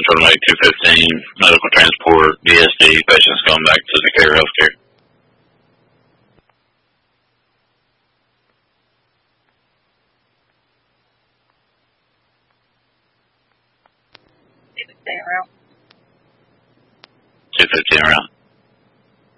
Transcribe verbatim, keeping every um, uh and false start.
Central to make two fifteen, medical transport, B S D, patients going back to Decatur Healthcare. two fifteen route. two fifteen route.